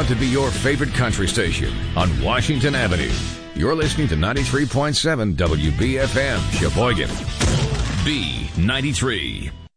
proud to be your favorite country station on Washington Avenue. You're listening to 93.7 WBFM, Sheboygan. B93.